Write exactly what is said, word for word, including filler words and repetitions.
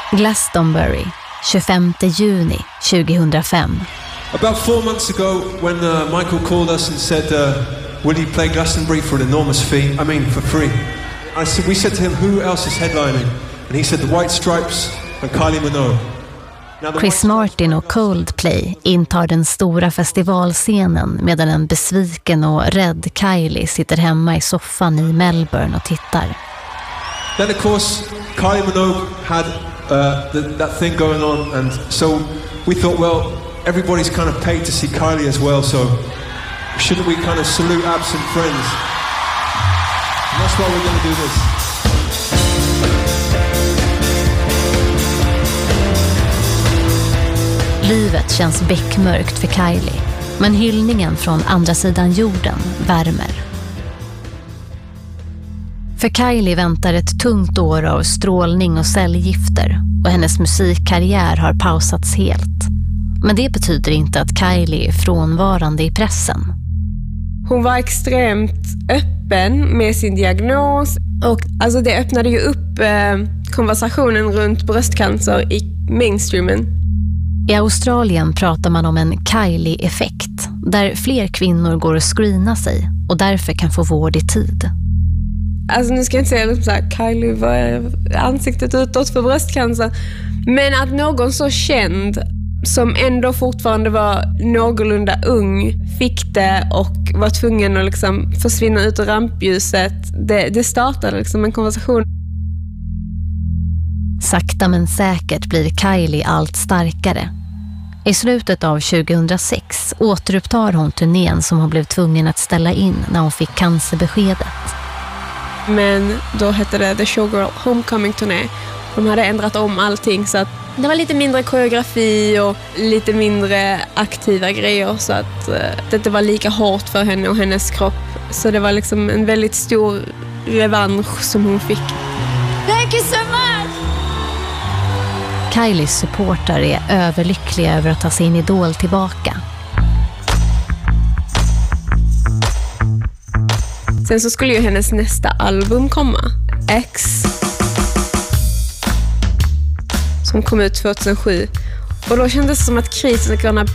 Glastonbury, tjugofemte juni tjugohundrafem. About four months ago when uh, Michael called us and said, uh, will you play Glastonbury for an enormous fee? I mean, for free. I said, we said to him, who else is headlining? And he said the White Stripes and Kylie Minogue. Chris Martin och Coldplay intar den stora festivalscenen medan en besviken och rädd Kylie sitter hemma i soffan i Melbourne och tittar. Then of course Kylie Minogue had uh, the, that thing going on, and so we thought, well, everybody's kind of paid to see Kylie as well, so shouldn't we kind of salute absent friends? And that's why we're going to do this. Livet känns beckmörkt för Kylie, men hyllningen från andra sidan jorden värmer. För Kylie väntar ett tungt år av strålning och cellgifter och hennes musikkarriär har pausats helt. Men det betyder inte att Kylie är frånvarande i pressen. Hon var extremt öppen med sin diagnos och alltså det öppnade ju upp eh, konversationen runt bröstcancer i mainstreamen. I Australien pratar man om en Kylie-effekt, där fler kvinnor går och screena sig och därför kan få vård i tid. Alltså nu ska jag inte säga liksom så här, Kylie var ansiktet utåt för bröstcancer, men att någon så känd som ändå fortfarande var någorlunda ung fick det och var tvungen att liksom försvinna ut ur rampljuset, det, det startade liksom en konversation. Sakta men säkert blir Kylie allt starkare. I slutet av tjugohundrasex återupptar hon turnén som hon blev tvungen att ställa in när hon fick cancerbeskedet. Men då hette det The Showgirl Homecoming-turné. De hade ändrat om allting så att det var lite mindre koreografi och lite mindre aktiva grejer så att uh, det inte var lika hårt för henne och hennes kropp. Så det var liksom en väldigt stor revansch som hon fick. Thank you so much! Kylies supportrar är överlyckliga över att ta sin idol tillbaka. Sen så skulle ju hennes nästa album komma, X, som kom ut tjugohundrasju. Och då kändes det som att krisen skulle kunna